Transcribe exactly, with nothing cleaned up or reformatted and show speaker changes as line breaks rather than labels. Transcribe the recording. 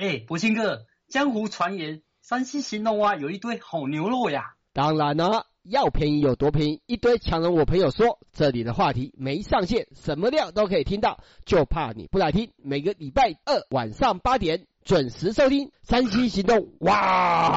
哎，博清哥，江湖传言山西行动蛙有一堆好牛肉呀。
当然了，要便宜有多便宜，一堆强人我朋友说，这里的话题没上限，什么料都可以听到，就怕你不来听。每个礼拜二晚上八点准时收听山西行动哇。